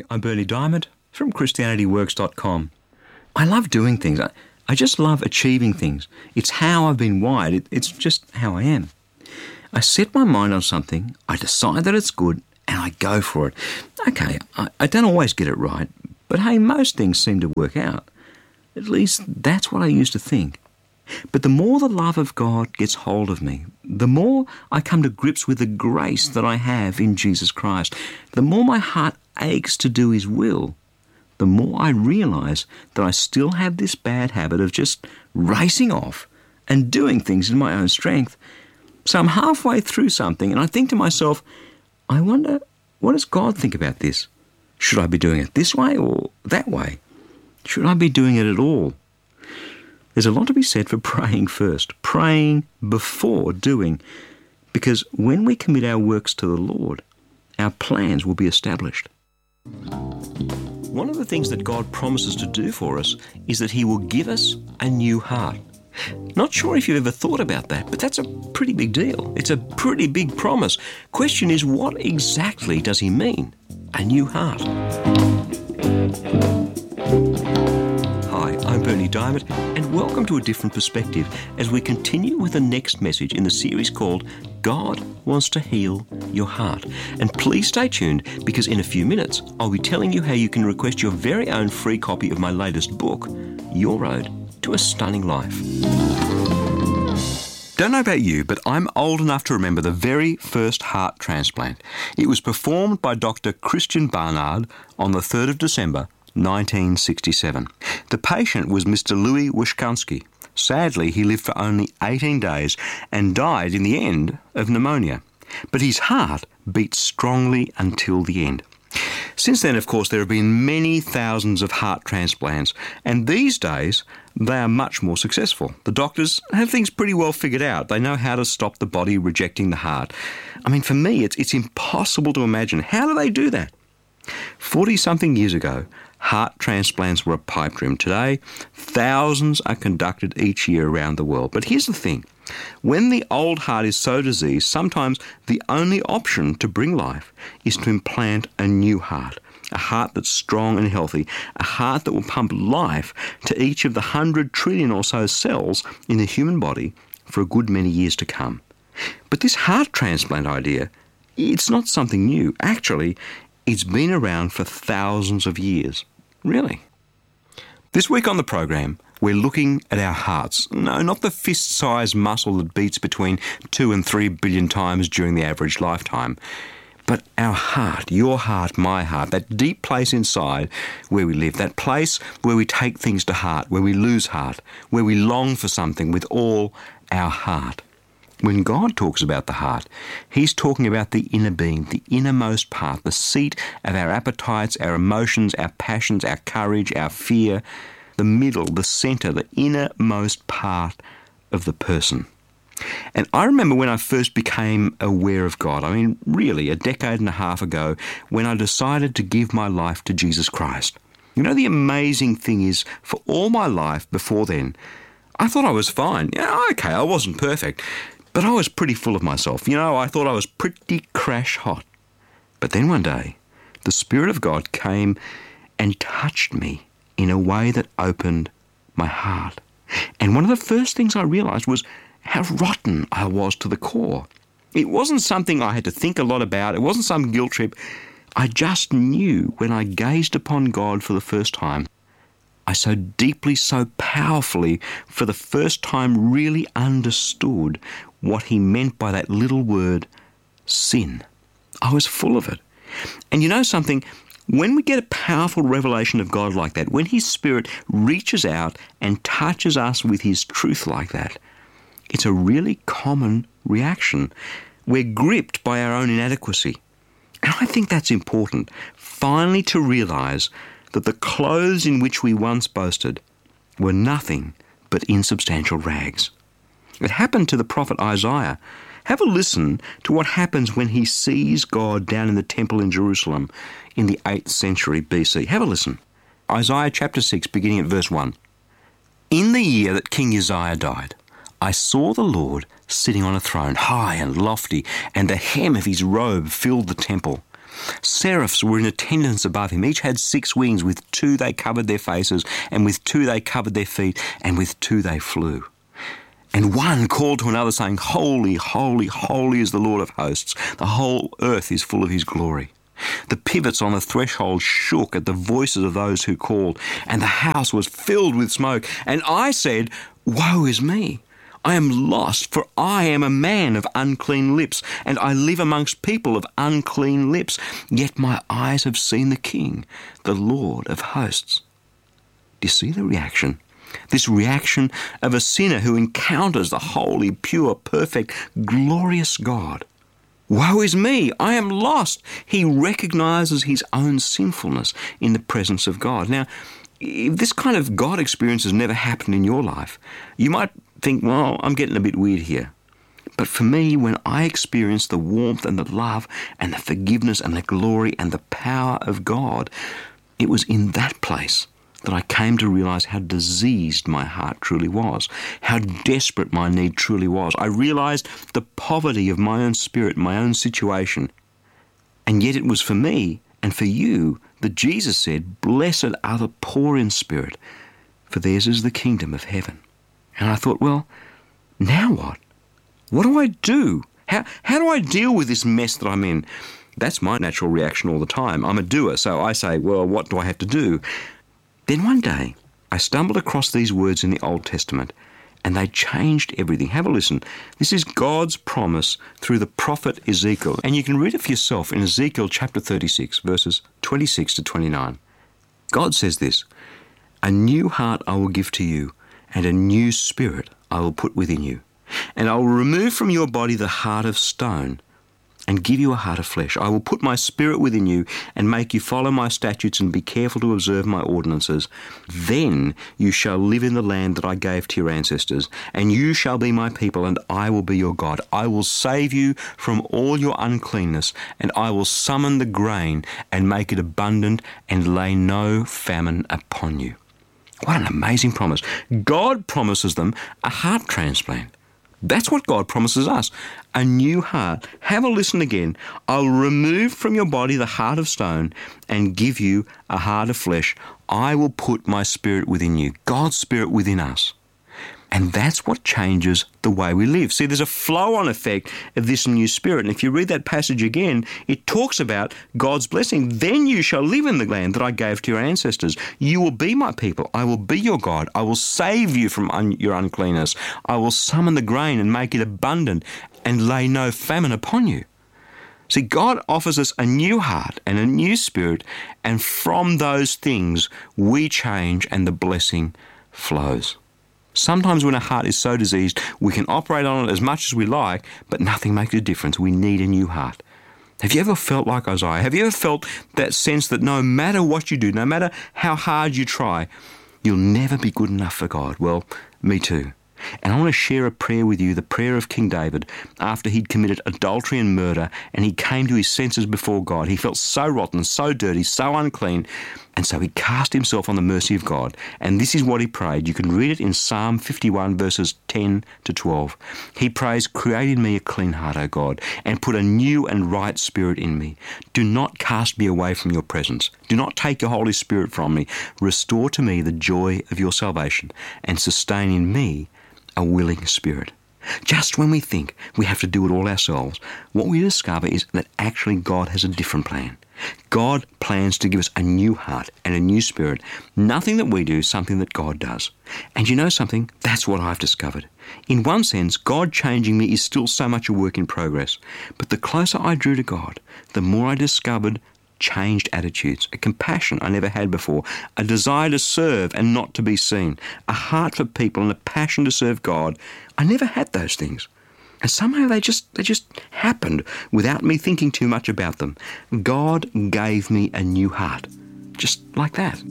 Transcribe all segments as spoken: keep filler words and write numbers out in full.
I'm Bernie Diamond from Christianity Works dot com. I love doing things. I, I just love achieving things. It's how I've been wired. It, it's just how I am. I set my mind on something, I decide that it's good, and I go for it. Okay, I, I don't always get it right, but hey, most things seem to work out. At least that's what I used to think. But the more the love of God gets hold of me, the more I come to grips with the grace that I have in Jesus Christ, the more my heart aches to do His will, the more I realise that I still have this bad habit of just racing off and doing things in my own strength. So I'm halfway through something and I think to myself, I wonder, what does God think about this? Should I be doing it this way or that way? Should I be doing it at all? There's a lot to be said for praying first, praying before doing, because when we commit our works to the Lord, our plans will be established. One of the things that God promises to do for us is that He will give us a new heart. Not sure if you've ever thought about that, but that's a pretty big deal. It's a pretty big promise. Question is, what exactly does He mean? A new heart. Hi, I'm Bernie Diamond, and welcome to A Different Perspective as we continue with the next message in the series called God Wants to Heal Your Heart. And please stay tuned, because in a few minutes I'll be telling you how you can request your very own free copy of my latest book, Your Road to a Stunning Life. Don't know about you, but I'm old enough to remember the very first heart transplant. It was performed by Doctor Christian Barnard on the third of December, nineteen sixty-seven. The patient was Mister Louis Washkansky. Sadly, he lived for only eighteen days and died in the end of pneumonia. But his heart beat strongly until the end. Since then, of course, there have been many thousands of heart transplants, and these days they are much more successful. The doctors have things pretty well figured out. They know how to stop the body rejecting the heart. I mean, for me, it's, it's impossible to imagine. How do they do that? Forty-something years ago, heart transplants were a pipe dream. Today, thousands are conducted each year around the world. But here's the thing. When the old heart is so diseased, sometimes the only option to bring life is to implant a new heart, a heart that's strong and healthy, a heart that will pump life to each of the hundred trillion or so cells in the human body for a good many years to come. But this heart transplant idea, it's not something new. Actually, it's been around for thousands of years. Really. This week on the program, we're looking at our hearts. No, not the fist-sized muscle that beats between two and three billion times during the average lifetime, but our heart, your heart, my heart, that deep place inside where we live, that place where we take things to heart, where we lose heart, where we long for something with all our heart. When God talks about the heart, He's talking about the inner being, the innermost part, the seat of our appetites, our emotions, our passions, our courage, our fear, the middle, the centre, the innermost part of the person. And I remember when I first became aware of God, I mean, really, a decade and a half ago, when I decided to give my life to Jesus Christ. You know, the amazing thing is, for all my life before then, I thought I was fine. Yeah, okay, I wasn't perfect, but I was pretty full of myself. You know, I thought I was pretty crash hot. But then one day, the Spirit of God came and touched me in a way that opened my heart. And one of the first things I realised was how rotten I was to the core. It wasn't something I had to think a lot about. It wasn't some guilt trip. I just knew when I gazed upon God for the first time, I so deeply, so powerfully, for the first time really understood what He meant by that little word, sin. I was full of it. And you know something? When we get a powerful revelation of God like that, when His Spirit reaches out and touches us with His truth like that, it's a really common reaction. We're gripped by our own inadequacy. And I think that's important, finally to realise that the clothes in which we once boasted were nothing but insubstantial rags. It happened to the prophet Isaiah. Have a listen to what happens when he sees God down in the temple in Jerusalem in the eighth century B C. Have a listen. Isaiah chapter six, beginning at verse one. In the year that King Uzziah died, I saw the Lord sitting on a throne, high and lofty, and the hem of his robe filled the temple. Seraphs were in attendance above him. Each had six wings. With two they covered their faces, and with two they covered their feet, and with two they flew. And one called to another, saying, Holy, holy, holy is the Lord of hosts. The whole earth is full of his glory. The pivots on the threshold shook at the voices of those who called, and the house was filled with smoke. And I said, Woe is me! I am lost, for I am a man of unclean lips, and I live amongst people of unclean lips. Yet my eyes have seen the King, the Lord of hosts. Do you see the reaction? This reaction of a sinner who encounters the holy, pure, perfect, glorious God. Woe is me, I am lost. He recognises his own sinfulness in the presence of God. Now, if this kind of God experience has never happened in your life, you might think, well, I'm getting a bit weird here. But for me, when I experienced the warmth and the love and the forgiveness and the glory and the power of God, it was in that place that I came to realise how diseased my heart truly was, how desperate my need truly was. I realised the poverty of my own spirit, my own situation. And yet it was for me and for you that Jesus said, Blessed are the poor in spirit, for theirs is the kingdom of heaven. And I thought, well, now what? What do I do? How, how do I deal with this mess that I'm in? That's my natural reaction all the time. I'm a doer, so I say, well, what do I have to do? Then one day, I stumbled across these words in the Old Testament, and they changed everything. Have a listen. This is God's promise through the prophet Ezekiel, and you can read it for yourself in Ezekiel chapter thirty-six, verses twenty-six to twenty-nine. God says this, A new heart I will give to you, and a new spirit I will put within you. And I will remove from your body the heart of stone, and give you a heart of flesh. I will put my spirit within you, and make you follow my statutes, and be careful to observe my ordinances. Then you shall live in the land that I gave to your ancestors, and you shall be my people, and I will be your God. I will save you from all your uncleanness, and I will summon the grain, and make it abundant, and lay no famine upon you. What an amazing promise. God promises them a heart transplant. That's what God promises us, a new heart. Have a listen again. I'll remove from your body the heart of stone and give you a heart of flesh. I will put my spirit within you, God's spirit within us. And that's what changes the way we live. See, there's a flow-on effect of this new spirit. And if you read that passage again, it talks about God's blessing. Then you shall live in the land that I gave to your ancestors. You will be my people. I will be your God. I will save you from un- your uncleanness. I will summon the grain and make it abundant and lay no famine upon you. See, God offers us a new heart and a new spirit, and from those things we change and the blessing flows. Sometimes when a heart is so diseased, we can operate on it as much as we like, but nothing makes a difference. We need a new heart. Have you ever felt like Isaiah? Have you ever felt that sense that no matter what you do, no matter how hard you try, you'll never be good enough for God? Well, me too. And I want to share a prayer with you, the prayer of King David, after he'd committed adultery and murder, and he came to his senses before God. He felt so rotten, so dirty, so unclean, and so he cast himself on the mercy of God. And this is what he prayed. You can read it in Psalm fifty-one, verses ten to twelve. He prays, Create in me a clean heart, O God, and put a new and right spirit in me. Do not cast me away from your presence. Do not take your Holy Spirit from me. Restore to me the joy of your salvation, and sustain in me a willing spirit. Just when we think we have to do it all ourselves, what we discover is that actually God has a different plan. God plans to give us a new heart and a new spirit. Nothing that we do, something that God does. And you know something? That's what I've discovered. In one sense, God changing me is still so much a work in progress. But the closer I drew to God, the more I discovered changed attitudes, a compassion I never had before, a desire to serve and not to be seen, a heart for people and a passion to serve God. I never had those things. And somehow they just they just happened without me thinking too much about them. God gave me a new heart, just like that.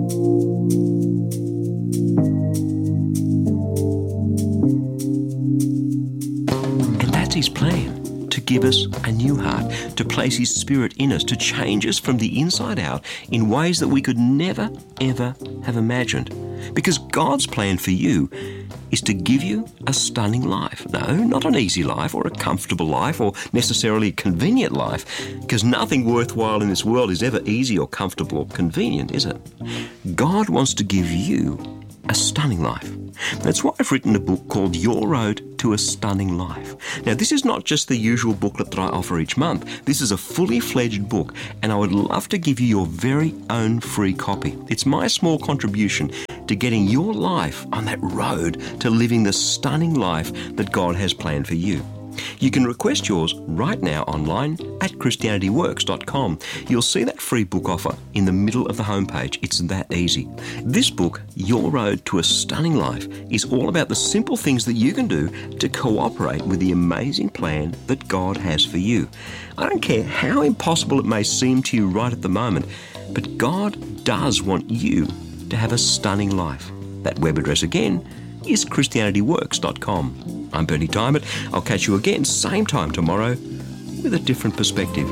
And that's his plan. To give us a new heart, to place his spirit in us, to change us from the inside out in ways that we could never, ever have imagined. Because God's plan for you is to give you a stunning life. No, not an easy life or a comfortable life or necessarily a convenient life, because nothing worthwhile in this world is ever easy or comfortable or convenient, is it? God wants to give you a stunning life. That's why I've written a book called Your Road to a Stunning Life. Now, this is not just the usual booklet that I offer each month. This is a fully fledged book, and I would love to give you your very own free copy. It's my small contribution to getting your life on that road to living the stunning life that God has planned for you. You can request yours right now online at Christianity Works dot com. You'll see that free book offer in the middle of the homepage. It's that easy. This book, Your Road to a Stunning Life, is all about the simple things that you can do to cooperate with the amazing plan that God has for you. I don't care how impossible it may seem to you right at the moment, but God does want you to have a stunning life. That web address again is Christianity Works dot com. I'm Bernie Diamond. I'll catch you again same time tomorrow with a different perspective.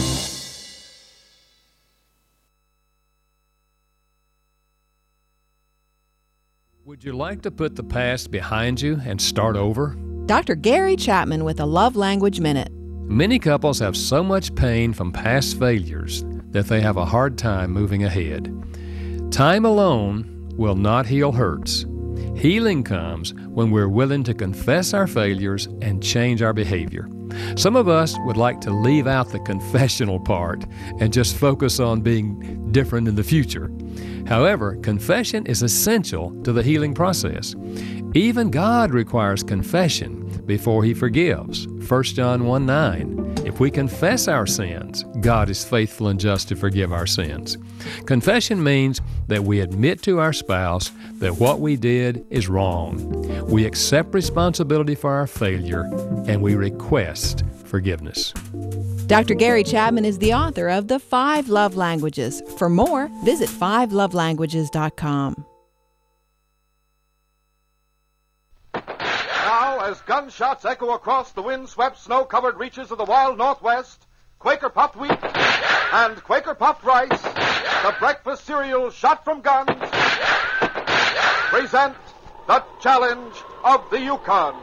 Would you like to put the past behind you and start over? Doctor Gary Chapman with a Love Language Minute. Many couples have so much pain from past failures that they have a hard time moving ahead. Time alone will not heal hurts. Healing comes when we're willing to confess our failures and change our behavior. Some of us would like to leave out the confessional part and just focus on being different in the future. However, confession is essential to the healing process. Even God requires confession before He forgives. First John one nine. If we confess our sins, God is faithful and just to forgive our sins. Confession means that we admit to our spouse that what we did is wrong. We accept responsibility for our failure, and we request forgiveness. Doctor Gary Chapman is the author of The Five Love Languages. For more, visit five love languages dot com. Now, as gunshots echo across the wind-swept, snow-covered reaches of the wild Northwest, Quaker Puffed Wheat and Quaker Puffed Rice, the breakfast cereal shot from guns, present the challenge of the Yukon.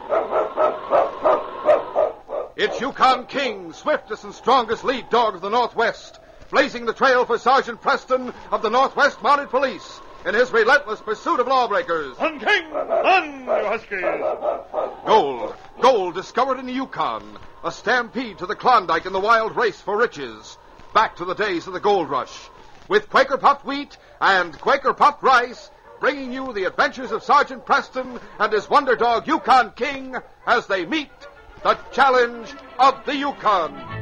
It's Yukon King, swiftest and strongest lead dog of the Northwest, blazing the trail for Sergeant Preston of the Northwest Mounted Police in his relentless pursuit of lawbreakers. On King! On, you Huskies! Gold. Gold discovered in the Yukon. A stampede to the Klondike in the wild race for riches. Back to the days of the gold rush. With Quaker Puffed Wheat and Quaker Puffed Rice, bringing you the adventures of Sergeant Preston and his wonder dog Yukon King as they meet the challenge of the Yukon.